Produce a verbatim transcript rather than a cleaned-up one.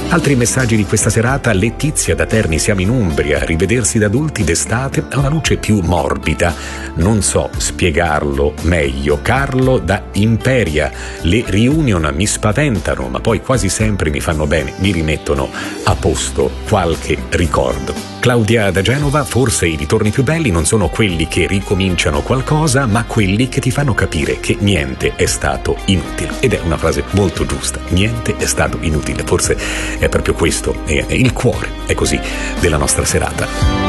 Altri messaggi di questa serata: Letizia da Terni, siamo in Umbria, rivedersi da adulti d'estate ha una luce più morbida, non so spiegarlo meglio. Carlo da Imperia, le reunion mi spaventano ma poi quasi sempre mi fanno bene, mi rimettono a posto qualche ricordo. Claudia da Genova, forse i ritorni più belli non sono quelli che ricominciano qualcosa, ma quelli che ti fanno capire che niente è stato inutile. Ed è una frase molto giusta, niente è stato inutile, forse è proprio questo, è il cuore, è così, della nostra serata.